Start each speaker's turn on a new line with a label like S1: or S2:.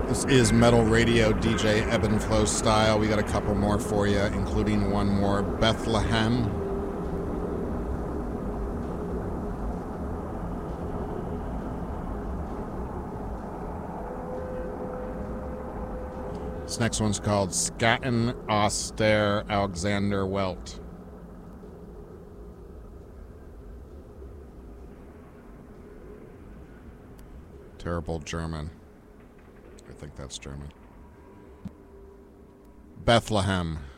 S1: This is Metal Radio, DJ Ebb and Flow style. We got a couple more for you, including one more, Bethlehem. This next one's called Skatten Auster Alexander Welt. Terrible German. I think that's German. Bethlehem.